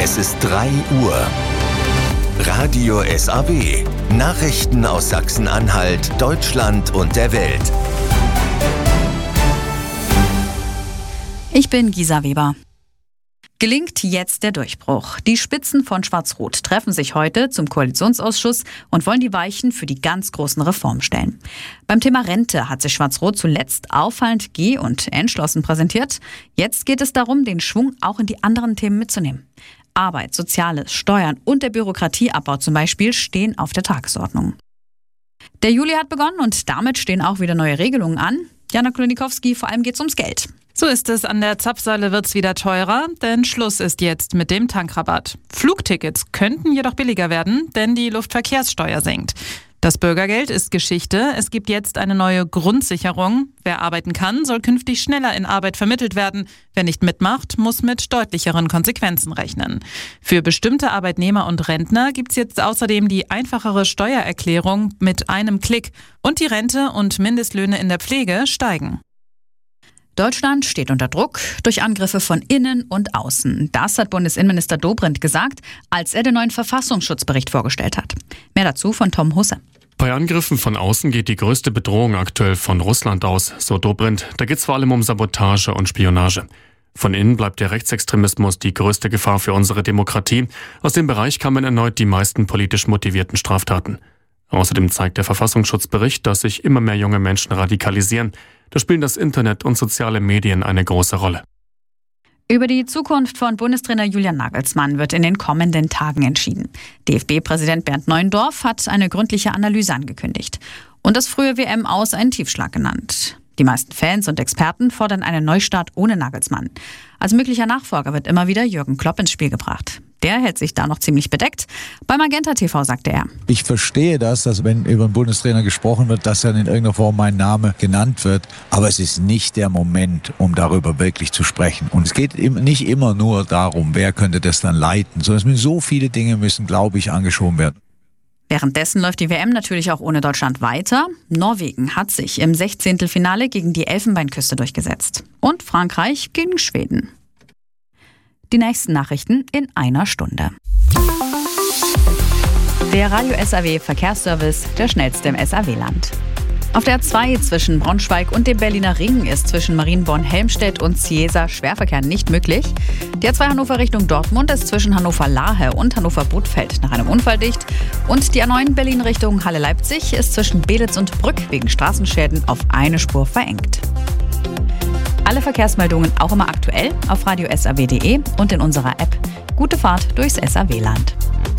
Es ist 3 Uhr. Radio SAW. Nachrichten aus Sachsen-Anhalt, Deutschland und der Welt. Ich bin Gisa Weber. Gelingt jetzt der Durchbruch? Die Spitzen von Schwarz-Rot treffen sich heute zum Koalitionsausschuss und wollen die Weichen für die ganz großen Reformen stellen. Beim Thema Rente hat sich Schwarz-Rot zuletzt auffallend geh- und entschlossen präsentiert. Jetzt geht es darum, den Schwung auch in die anderen Themen mitzunehmen. Arbeit, Soziales, Steuern und der Bürokratieabbau zum Beispiel stehen auf der Tagesordnung. Der Juli hat begonnen und damit stehen auch wieder neue Regelungen an. Jana Klonikowski, vor allem geht es ums Geld. So ist es, an der Zapfsäule wird's wieder teurer, denn Schluss ist jetzt mit dem Tankrabatt. Flugtickets könnten jedoch billiger werden, denn die Luftverkehrssteuer sinkt. Das Bürgergeld ist Geschichte. Es gibt jetzt eine neue Grundsicherung. Wer arbeiten kann, soll künftig schneller in Arbeit vermittelt werden. Wer nicht mitmacht, muss mit deutlicheren Konsequenzen rechnen. Für bestimmte Arbeitnehmer und Rentner gibt's jetzt außerdem die einfachere Steuererklärung mit einem Klick. Und die Rente und Mindestlöhne in der Pflege steigen. Deutschland steht unter Druck durch Angriffe von innen und außen. Das hat Bundesinnenminister Dobrindt gesagt, als er den neuen Verfassungsschutzbericht vorgestellt hat. Mehr dazu von Tom Husse. Bei Angriffen von außen geht die größte Bedrohung aktuell von Russland aus, so Dobrindt. Da geht es vor allem um Sabotage und Spionage. Von innen bleibt der Rechtsextremismus die größte Gefahr für unsere Demokratie. Aus dem Bereich kamen erneut die meisten politisch motivierten Straftaten. Außerdem zeigt der Verfassungsschutzbericht, dass sich immer mehr junge Menschen radikalisieren. Da spielen das Internet und soziale Medien eine große Rolle. Über die Zukunft von Bundestrainer Julian Nagelsmann wird in den kommenden Tagen entschieden. DFB-Präsident Bernd Neuendorf hat eine gründliche Analyse angekündigt und das frühe WM-Aus einen Tiefschlag genannt. Die meisten Fans und Experten fordern einen Neustart ohne Nagelsmann. Als möglicher Nachfolger wird immer wieder Jürgen Klopp ins Spiel gebracht. Der hält sich da noch ziemlich bedeckt. Bei Magenta TV sagte er: Ich verstehe das, dass wenn über einen Bundestrainer gesprochen wird, dass dann in irgendeiner Form mein Name genannt wird. Aber es ist nicht der Moment, um darüber wirklich zu sprechen. Und es geht nicht immer nur darum, wer könnte das dann leiten, sondern so viele Dinge müssen, glaube ich, angeschoben werden. Währenddessen läuft die WM natürlich auch ohne Deutschland weiter. Norwegen hat sich im 16. Finale gegen die Elfenbeinküste durchgesetzt. Und Frankreich gegen Schweden. Die nächsten Nachrichten in einer Stunde. Der Radio SAW Verkehrsservice, der schnellste im SAW-Land. Auf der A2 zwischen Braunschweig und dem Berliner Ring ist zwischen Marienborn-Helmstedt und Ciesa Schwerverkehr nicht möglich. Die A2 Hannover Richtung Dortmund ist zwischen Hannover-Lahe und Hannover-Bothfeld nach einem Unfall dicht. Und die A9 Berlin Richtung Halle-Leipzig ist zwischen Belitz und Brück wegen Straßenschäden auf eine Spur verengt. Alle Verkehrsmeldungen auch immer aktuell auf radio-saw.de und in unserer App. Gute Fahrt durchs SAW-Land.